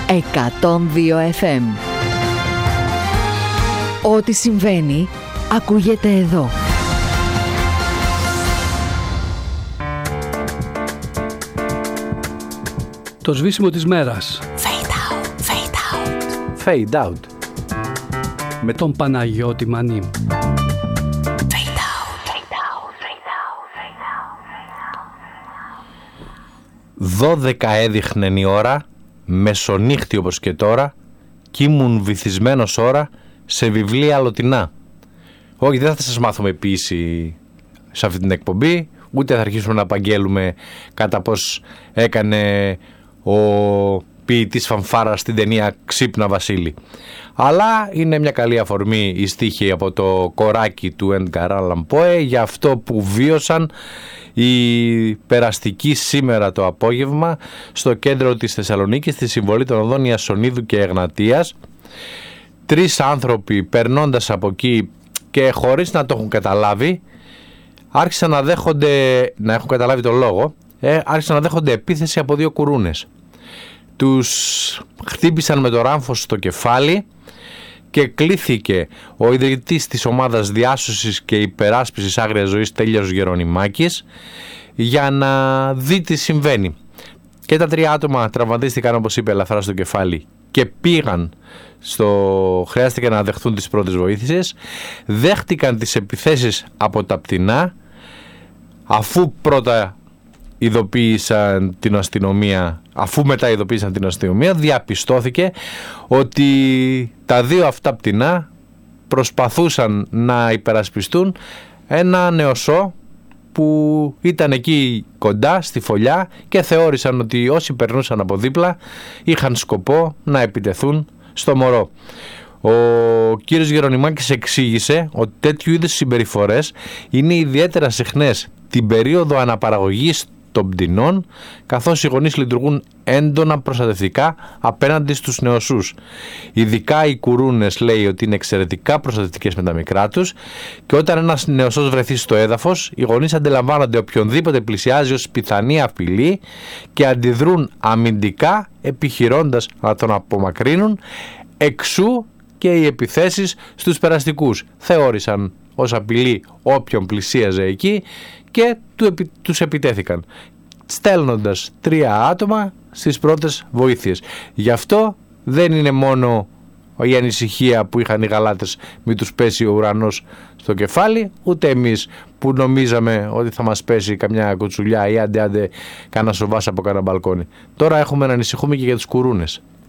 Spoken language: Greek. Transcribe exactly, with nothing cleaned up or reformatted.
εκατόν δύο εφ εμ. Ό,τι συμβαίνει, ακούγεται εδώ. Το σβήσιμο της μέρας. Fade out, fade out. Fade out. Με τον Παναγιώτη Μανί. Δώδεκα έδειχνεν η ώρα, μεσονύχτη όπως και τώρα, κι ήμουν βυθισμένος ώρα σε βιβλία αλλοτινά. Όχι, δεν θα σας μάθουμε ποίηση σε αυτή την εκπομπή, ούτε θα αρχίσουμε να απαγγέλουμε κατά πώς έκανε ο ποιητής φανφάρας στην ταινία «Ξύπνα Βασίλη». Αλλά είναι μια καλή αφορμή η στίχη από το κοράκι του Έντγκαρ Άλαν Πόε για αυτό που βίωσαν οι περαστικοί σήμερα το απόγευμα στο κέντρο της Θεσσαλονίκης, στη συμβολή των οδών Ιασονίδου και Εγνατίας. Τρεις άνθρωποι περνώντας από εκεί και χωρίς να το έχουν καταλάβει, άρχισαν να δέχονται, να έχουν καταλάβει το λόγο, ε, άρχισαν να δέχονται επίθεση από δύο κουρούνες. Τους χτύπησαν με το ράμφος στο κεφάλι και κλήθηκε ο ιδρυτής της ομάδας διάσωσης και υπεράσπισης άγριας ζωής Τέλειος Γερονιμάκης για να δει τι συμβαίνει. Και τα τρία άτομα τραυματίστηκαν, όπως είπε, ελαφρά στο κεφάλι και πήγαν στο... χρειάστηκε να δεχθούν τις πρώτες βοήθειες. Δέχτηκαν τις επιθέσεις από τα πτηνά, αφού πρώτα ειδοποίησαν την αστυνομία, αφού μετά ειδοποίησαν την αστυνομία, διαπιστώθηκε ότι τα δύο αυτά πτηνά προσπαθούσαν να υπερασπιστούν ένα νεοσό που ήταν εκεί κοντά στη φωλιά και θεώρησαν ότι όσοι περνούσαν από δίπλα είχαν σκοπό να επιτεθούν στο μωρό. Ο κύριος Γερονιμάκης εξήγησε ότι τέτοιου είδους συμπεριφορές είναι ιδιαίτερα συχνές την περίοδο αναπαραγωγής των πτηνών, καθώς οι γονείς λειτουργούν έντονα προστατευτικά απέναντι στους νεοσούς. Ειδικά οι κουρούνες, λέει, ότι είναι εξαιρετικά προστατευτικές με τα μικρά τους, και όταν ένας νεοσός βρεθεί στο έδαφος, οι γονείς αντιλαμβάνονται οποιονδήποτε πλησιάζει ως πιθανή απειλή και αντιδρούν αμυντικά, επιχειρώντας να τον απομακρύνουν. Εξού και οι επιθέσεις στους περαστικούς. Θεώρησαν ως απειλή όποιον πλησίαζε εκεί και τους επιτέθηκαν, στέλνοντας τρία άτομα στις πρώτες βοήθειες. Γι' αυτό δεν είναι μόνο η ανησυχία που είχαν οι γαλάτες μη τους πέσει ο ουρανός στο κεφάλι, ούτε εμείς που νομίζαμε ότι θα μας πέσει καμιά κοτσουλιά ή άντε άντε κάνα σοβάς από κάνα μπαλκόνι. Τώρα έχουμε να ανησυχούμε και για τους κουρούνες.